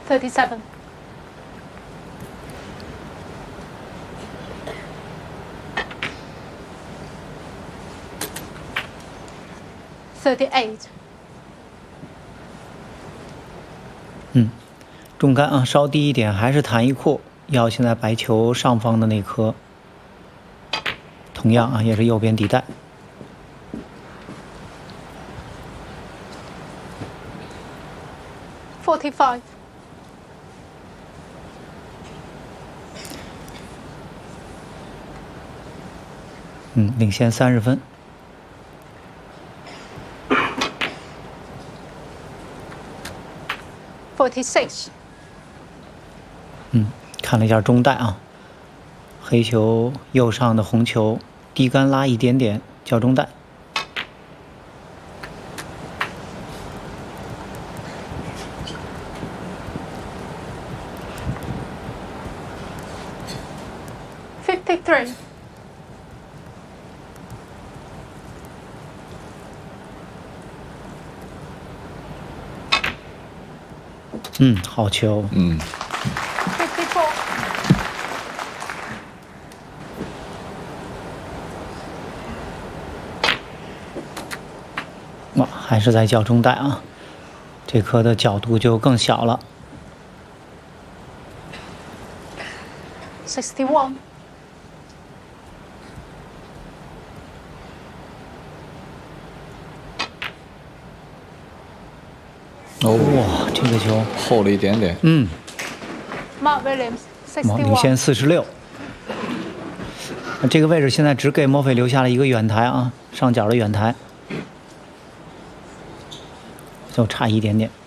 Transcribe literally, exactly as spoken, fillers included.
thirty-seven. thirty-eight. 嗯，中杆啊，稍低一点，还是弹一库，要现在白球上方的那颗，同样啊，也是右边底带。 forty-five. 嗯，领先三十分。 forty-six. 嗯，看了一下中带啊，黑球右上的红球低杆拉一点点，叫中带。 fifty-three. 嗯，好球。 嗯。 fifty-four. 哇，还是在叫中带啊，这颗的角度就更小了。 sixty-one. 哦， 哇，这个球厚了一点点。 嗯， Mark Williams. 哇，领先 sixty-one. 四十六。这个位置现在只给莫菲留下了一个远台啊，上角的远台，就差一点点。